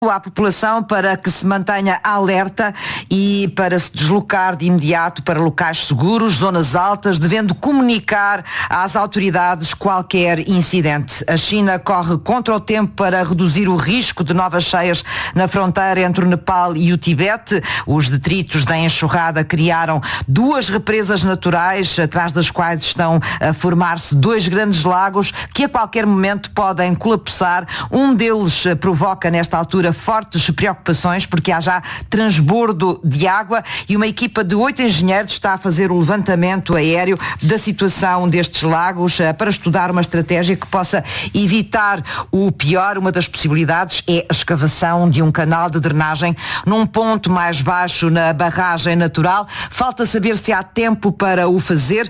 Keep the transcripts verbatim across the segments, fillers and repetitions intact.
à população para que se mantenha alerta e para se deslocar de imediato para locais seguros, zonas altas, devendo comunicar às autoridades qualquer incidente. A China corre contra o tempo para reduzir o risco de novas cheias na fronteira entre o Nepal e o Tibete. Os detritos da enxurrada criaram duas represas naturais, atrás das quais estão a formar-se dois grandes lagos que a qualquer momento podem colapsar. Um deles provoca nesta altura fortes preocupações porque há já transbordo de água e uma equipa de oito engenheiros está a fazer o levantamento aéreo da situação destes lagos para estudar uma estratégia que possa evitar o pior. Uma das possibilidades é a escavação de um canal de drenagem num ponto mais baixo na barragem natural. Falta saber se há tempo para o fazer,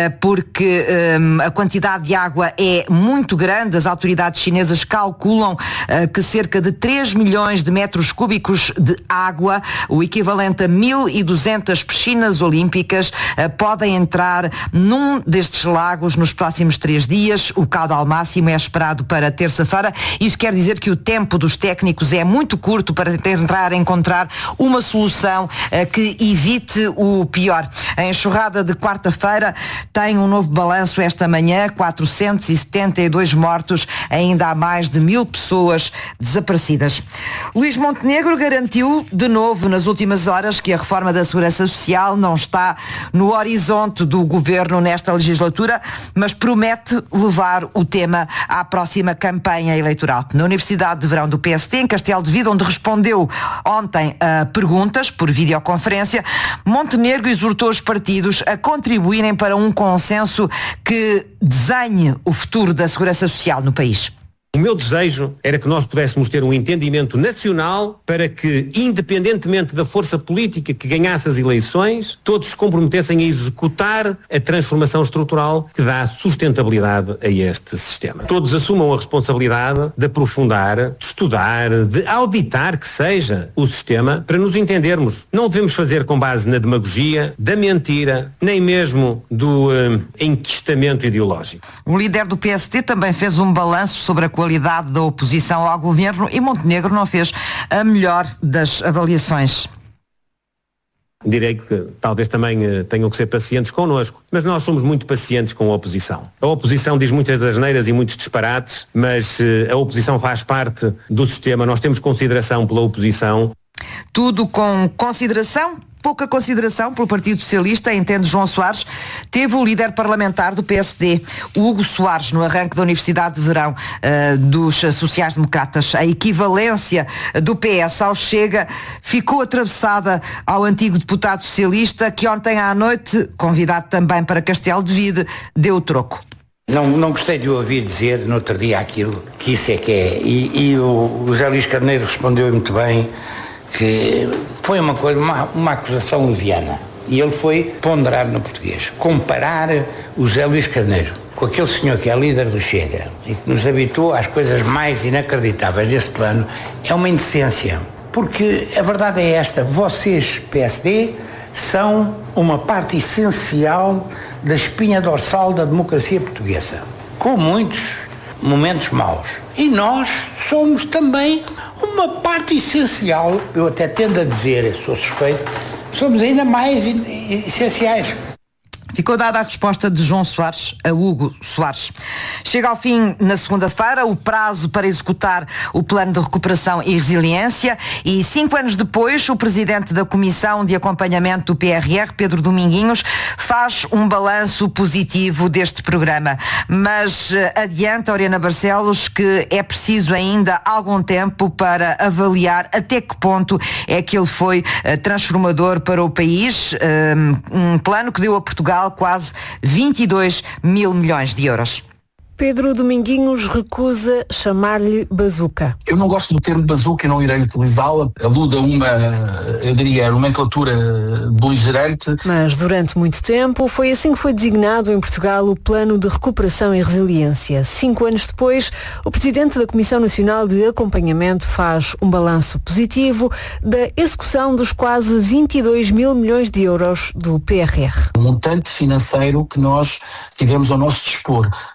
porque a quantidade de água é muito grande. As autoridades chinesas calculam que cerca de três milhões de metros cúbicos de água, o equivalente a mil e duzentas piscinas olímpicas, podem entrar num destes lagos nos próximos três dias. O caudal máximo é esperado para terça-feira. Isso quer dizer que o tempo dos técnicos é muito curto para tentar encontrar uma solução que evite o pior. A enxurrada de quarta-feira tem um novo balanço esta manhã, quatrocentos e setenta e dois mortos, ainda há mais de mil pessoas desaparecidas. Luís Montenegro garantiu de novo nas últimas horas que a reforma da Segurança Social não está no horizonte do governo nesta legislatura, mas promete levar o tema à próxima campanha eleitoral. Na Universidade de Verão do P S T, em Castelo de Vide, onde respondeu ontem a perguntas por videoconferência, Montenegro exortou os partidos a contribuírem para um consenso que desenhe o futuro da Segurança Social no país. O meu desejo era que nós pudéssemos ter um entendimento nacional para que, independentemente da força política que ganhasse as eleições, todos se comprometessem a executar a transformação estrutural que dá sustentabilidade a este sistema. Todos assumam a responsabilidade de aprofundar, de estudar, de auditar que seja o sistema para nos entendermos. Não devemos fazer com base na demagogia, da mentira, nem mesmo do uh, enquistamento ideológico. O líder do P S T também fez um balanço sobre a qualidade da oposição ao governo e Montenegro não fez a melhor das avaliações. Direi que talvez também uh, tenham que ser pacientes connosco, mas nós somos muito pacientes com a oposição. A oposição diz muitas asneiras e muitos disparates, mas uh, a oposição faz parte do sistema, nós temos consideração pela oposição. Tudo com consideração? Pouca consideração pelo Partido Socialista, entende João Soares. Teve o líder parlamentar do P S D, Hugo Soares, no arranque da Universidade de Verão uh, dos sociais-democratas. A equivalência do P S ao Chega ficou atravessada ao antigo deputado socialista que ontem à noite, convidado também para Castelo de Vide, deu o troco. Não, não gostei de o ouvir dizer no outro dia aquilo, que isso é que é. E, e o, o José Luís Carneiro respondeu muito bem que foi uma coisa, uma, uma acusação leviana. E ele foi ponderar no português. Comparar o José Luís Carneiro com aquele senhor que é líder do Chega e que nos habituou às coisas mais inacreditáveis desse plano é uma indecência. Porque a verdade é esta, vocês, P S D, são uma parte essencial da espinha dorsal da democracia portuguesa, com muitos momentos maus. E nós somos também uma parte essencial, eu até tendo a dizer, sou suspeito, somos ainda mais essenciais. Ficou dada a resposta de João Soares a Hugo Soares. Chega ao fim na segunda-feira o prazo para executar o plano de recuperação e resiliência e cinco anos depois o presidente da Comissão de Acompanhamento do P R R, Pedro Dominguinhos, faz um balanço positivo deste programa. Mas adianta, Oriana Barcelos, que é preciso ainda algum tempo para avaliar até que ponto é que ele foi transformador para o país. Um plano que deu a Portugal quase vinte e dois mil milhões de euros. Pedro Dominguinhos recusa chamar-lhe bazuca. Eu não gosto do termo bazuca e não irei utilizá-la. Alude a uma, eu diria, nomenclatura beligerante. Mas durante muito tempo foi assim que foi designado em Portugal o Plano de Recuperação e Resiliência. Cinco anos depois, o Presidente da Comissão Nacional de Acompanhamento faz um balanço positivo da execução dos quase vinte e dois mil milhões de euros do P R R. O montante financeiro que nós tivemos ao nosso dispor, a quantidade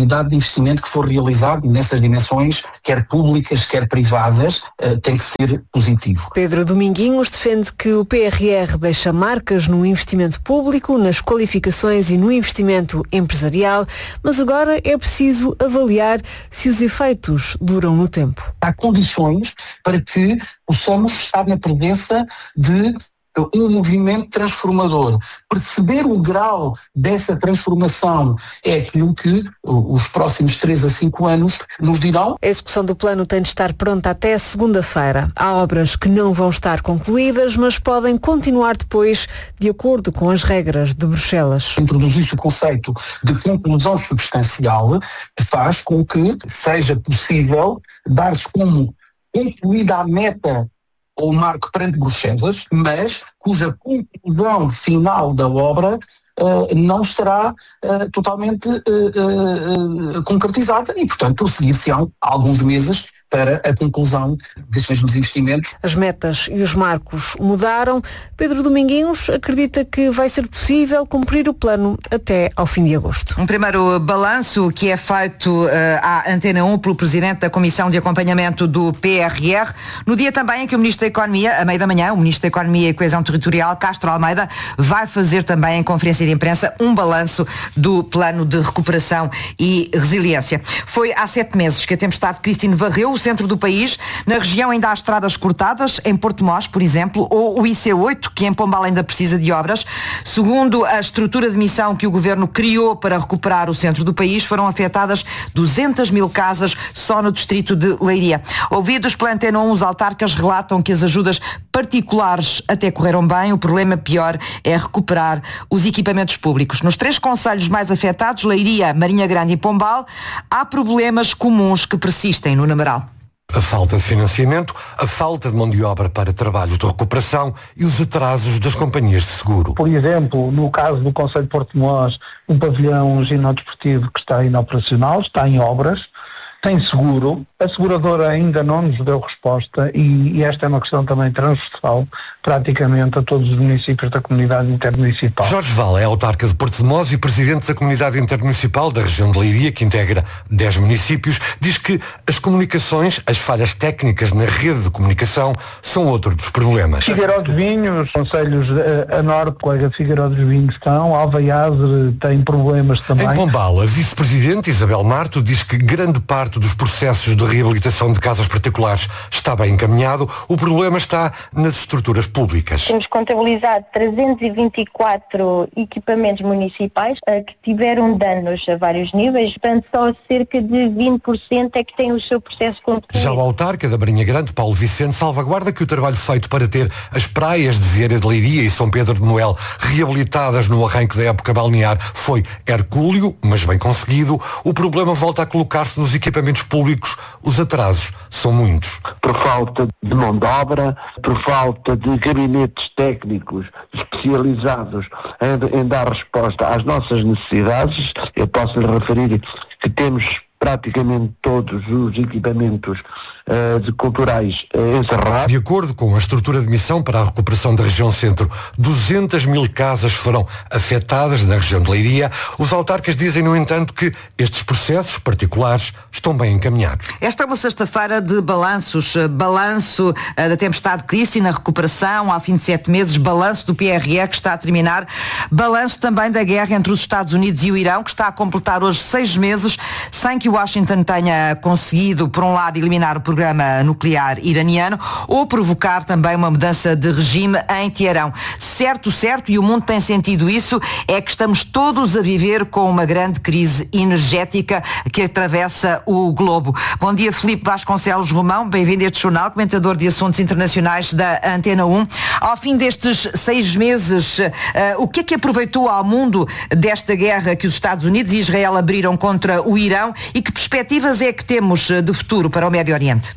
qualidade de investimento que for realizado nessas dimensões, quer públicas, quer privadas, tem que ser positivo. Pedro Dominguinhos defende que o P R R deixa marcas no investimento público, nas qualificações e no investimento empresarial, mas agora é preciso avaliar se os efeitos duram no tempo. Há condições para que possamos estar na presença de um movimento transformador. Perceber o grau dessa transformação é aquilo que os próximos três a cinco anos nos dirão. A execução do plano tem de estar pronta até segunda-feira. Há obras que não vão estar concluídas, mas podem continuar depois, de acordo com as regras de Bruxelas. Introduzir-se o conceito de conclusão substancial faz com que seja possível dar-se como concluída a meta ou marco perante Bruxelas, mas cuja conclusão final da obra uh, não estará uh, totalmente uh, uh, uh, concretizada e, portanto, seguir-se-ão alguns meses para a conclusão desses mesmos investimentos. As metas e os marcos mudaram. Pedro Dominguinhos acredita que vai ser possível cumprir o plano até ao fim de agosto. Um primeiro balanço que é feito uh, à Antena um pelo Presidente da Comissão de Acompanhamento do P R R, no dia também em que o Ministro da Economia, a meio da manhã, o Ministro da Economia e Coesão Territorial, Castro Almeida, vai fazer também em conferência de imprensa um balanço do Plano de Recuperação e Resiliência. Foi há sete meses que a tempestade Christine varreu o centro do país. Na região ainda há estradas cortadas, em Porto Mós, por exemplo, ou o I C oito, que em Pombal ainda precisa de obras. Segundo a estrutura de missão que o Governo criou para recuperar o centro do país, foram afetadas duzentas mil casas só no distrito de Leiria. Ouvidos pela Antena um, os autarcas relatam que as ajudas particulares até correram bem. O problema pior é recuperar os equipamentos públicos. Nos três concelhos mais afetados, Leiria, Marinha Grande e Pombal, há problemas comuns que persistem no numeral. A falta de financiamento, a falta de mão de obra para trabalhos de recuperação e os atrasos das companhias de seguro. Por exemplo, no caso do Concelho de Porto Mós, um pavilhão ginodisportivo que está inoperacional, está em obras, tem seguro, a seguradora ainda não nos deu resposta e, e esta é uma questão também transversal praticamente a todos os municípios da comunidade intermunicipal. Jorge Val é autarca de Porto de Mós e presidente da comunidade intermunicipal da região de Leiria, que integra dez municípios, diz que as comunicações, as falhas técnicas na rede de comunicação são outro dos problemas. Figueiró dos Vinhos, concelhos a norte, o colega de Figueiró dos Vinhos estão, Alvaiade tem problemas também. Em Pombal, a vice-presidente Isabel Marto diz que grande parte dos processos de reabilitação de casas particulares está bem encaminhado, o problema está nas estruturas públicas. Temos contabilizado trezentos e vinte e quatro equipamentos municipais uh, que tiveram danos a vários níveis, portanto só cerca de vinte por cento é que tem o seu processo concluído. Já o autarca da Marinha Grande, Paulo Vicente, salvaguarda que o trabalho feito para ter as praias de Vieira de Leiria e São Pedro de Noel reabilitadas no arranque da época balnear foi hercúleo, mas bem conseguido. O problema volta a colocar-se nos equipamentos públicos, os atrasos são muitos. Por falta de mão de obra, por falta de gabinetes técnicos especializados em, em dar resposta às nossas necessidades, eu posso lhe referir que temos praticamente todos os equipamentos uh, de culturais uh, encerrados. De acordo com a estrutura de missão para a recuperação da região centro, duzentas mil casas foram afetadas na região de Leiria. Os autarcas dizem, no entanto, que estes processos particulares estão bem encaminhados. Esta é uma sexta-feira de balanços. Balanço uh, da tempestade Christine, na recuperação ao fim de sete meses, balanço do P R R que está a terminar, balanço também da guerra entre os Estados Unidos e o Irão, que está a completar hoje seis meses, sem que Washington tenha conseguido, por um lado, eliminar o programa nuclear iraniano ou provocar também uma mudança de regime em Teherão. Certo, certo, e o mundo tem sentido isso, é que estamos todos a viver com uma grande crise energética que atravessa o globo. Bom dia, Filipe Vasconcelos Romão, bem-vindo a este jornal, comentador de assuntos internacionais da Antena um. Ao fim destes seis meses, uh, o que é que aproveitou ao mundo desta guerra que os Estados Unidos e Israel abriram contra o Irão? E que perspectivas é que temos de futuro para o Médio Oriente?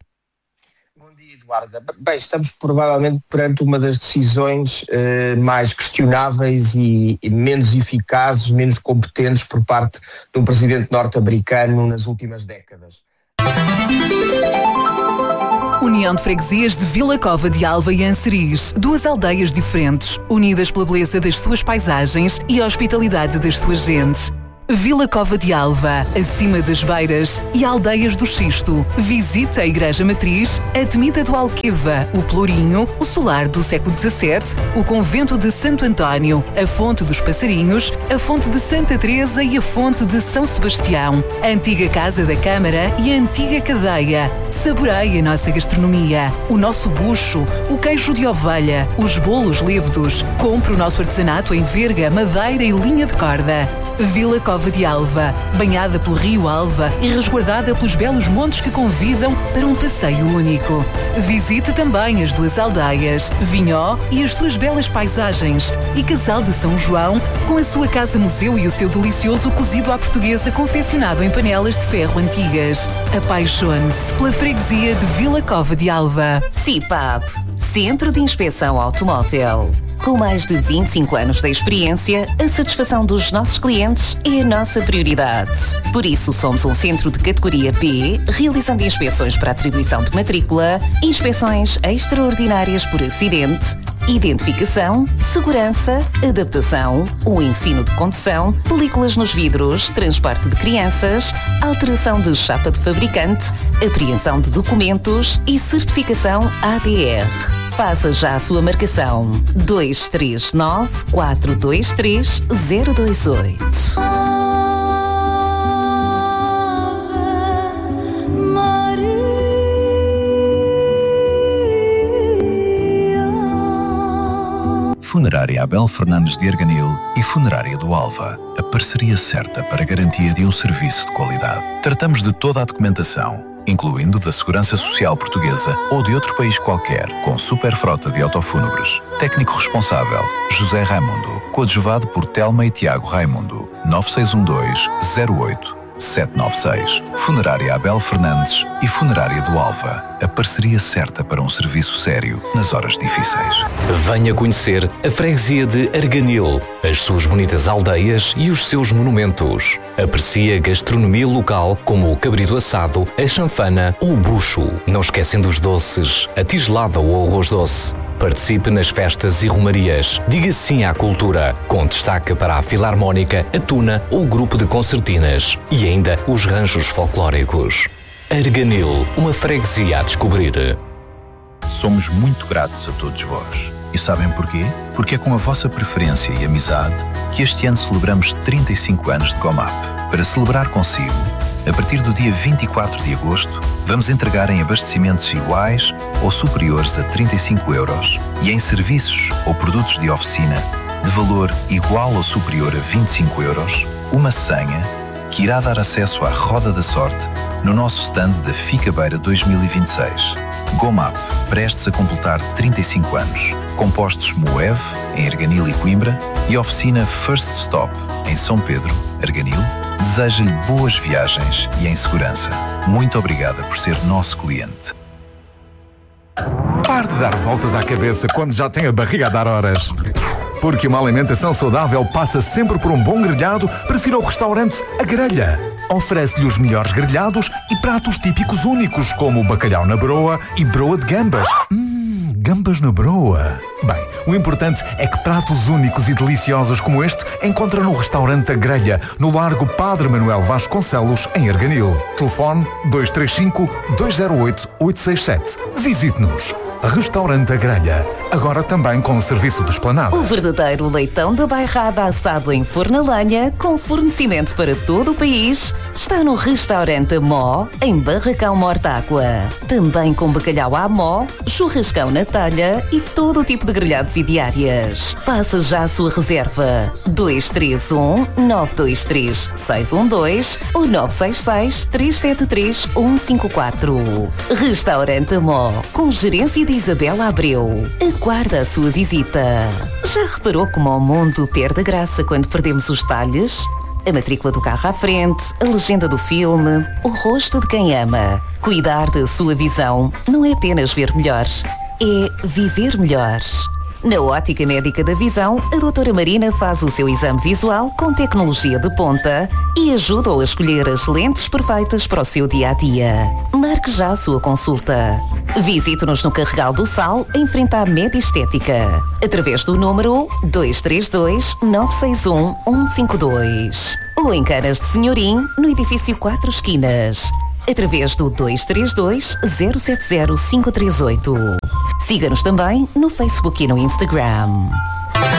Bom dia, Eduarda. Bem, estamos provavelmente perante uma das decisões eh, mais questionáveis e, e menos eficazes, menos competentes por parte de um presidente norte-americano nas últimas décadas. União de Freguesias de Vila Cova de Alva e Anseriz, duas aldeias diferentes, unidas pela beleza das suas paisagens e a hospitalidade das suas gentes. Vila Cova de Alva, acima das Beiras e Aldeias do Xisto. Visite a Igreja Matriz, a Temida do Alqueva, o Pelourinho, o Solar do século dezassete, o Convento de Santo António, a Fonte dos Passarinhos, a Fonte de Santa Teresa e a Fonte de São Sebastião, a antiga Casa da Câmara e a antiga Cadeia. Saboreie a nossa gastronomia, o nosso bucho, o queijo de ovelha, os bolos levedos. Compre o nosso artesanato em verga, madeira e linha de corda. Vila Cova de Alva, banhada pelo Rio Alva e resguardada pelos belos montes que convidam para um passeio único. Visite também as duas aldeias, Vinhó e as suas belas paisagens, e Casal de São João, com a sua casa-museu e o seu delicioso cozido à portuguesa confeccionado em panelas de ferro antigas. Apaixone-se pela freguesia de Vila Cova de Alva. C I P A P, Centro de Inspeção Automóvel. Com mais de vinte e cinco anos de experiência, a satisfação dos nossos clientes é a nossa prioridade. Por isso, somos um centro de categoria B, realizando inspeções para atribuição de matrícula, inspeções extraordinárias por acidente, identificação, segurança, adaptação, o ensino de condução, películas nos vidros, transporte de crianças, alteração de chapa de fabricante, apreensão de documentos e certificação A D R. Faça já a sua marcação. dois três nove, quatro dois três, zero dois oito. Funerária Abel Fernandes de Arganil e Funerária do Alva. A parceria certa para a garantia de um serviço de qualidade. Tratamos de toda a documentação, incluindo da Segurança Social Portuguesa ou de outro país qualquer, com super frota de autofúnebres. Técnico responsável, José Raimundo. Coadjuvado por Telma e Tiago Raimundo. nove seis um dois, zero oito, sete nove seis. Funerária Abel Fernandes e Funerária do Alva. A parceria certa para um serviço sério nas horas difíceis. Venha conhecer a freguesia de Arganil, as suas bonitas aldeias e os seus monumentos. Aprecie a gastronomia local como o cabrito assado, a chanfana ou o bucho. Não esquecendo os doces, a tigelada ou o arroz doce. Participe nas festas e romarias. Diga sim à cultura, com destaque para a Filarmónica, a Tuna ou o grupo de concertinas. E ainda os ranchos folclóricos. Arganil, uma freguesia a descobrir. Somos muito gratos a todos vós. E sabem porquê? Porque é com a vossa preferência e amizade que este ano celebramos trinta e cinco anos de GOMAP. Para celebrar consigo, a partir do dia vinte e quatro de agosto, vamos entregar em abastecimentos iguais ou superiores a trinta e cinco euros e em serviços ou produtos de oficina de valor igual ou superior a vinte e cinco euros, uma senha que irá dar acesso à Roda da Sorte no nosso stand da Ficabeira dois mil e vinte e seis. GOMAP, prestes a completar trinta e cinco anos. Compostos Moev, em Arganil e Coimbra, e oficina First Stop, em São Pedro, Arganil, deseja-lhe boas viagens e em segurança. Muito obrigada por ser nosso cliente. Pare de dar voltas à cabeça quando já tem a barriga a dar horas. Porque uma alimentação saudável passa sempre por um bom grelhado, prefira o restaurante A Grelha. Oferece-lhe os melhores grelhados e pratos típicos únicos, como o bacalhau na broa e broa de gambas. Hum, gambas na broa. Bem, o importante é que pratos únicos e deliciosos como este encontra no restaurante A Grelha, no Largo Padre Manuel Vasconcelos, em Arganil. Telefone dois três cinco, dois zero oito, oito seis sete. Visite-nos. Restaurante A Grelha, agora também com o serviço de esplanada. O verdadeiro leitão da bairrada assado em forno a lenha, com fornecimento para todo o país, está no Restaurante Mó, em Barracão Mortágua. Também com bacalhau à mó, churrascão na talha e todo o tipo de grelhados e diárias. Faça já a sua reserva. dois três um, nove dois três, seis um dois ou nove seis seis, três sete três, um cinco quatro. Restaurante Mó, com gerência de Isabela Abreu. Aguarda a sua visita. Já reparou como o mundo perde a graça quando perdemos os detalhes? A matrícula do carro à frente, a legenda do filme, o rosto de quem ama. Cuidar da sua visão não é apenas ver melhor, é viver melhor. Na Ótica Médica da Visão, a doutora Marina faz o seu exame visual com tecnologia de ponta e ajuda-o a escolher as lentes perfeitas para o seu dia-a-dia. Marque já a sua consulta. Visite-nos no Carregal do Sal, em frente à Média Estética, através do número dois três dois, nove seis um, um cinco dois. ou em Canas de Senhorim, no edifício Quatro Esquinas. Através do dois três dois, zero sete zero, cinco três oito. Siga-nos também no Facebook e no Instagram.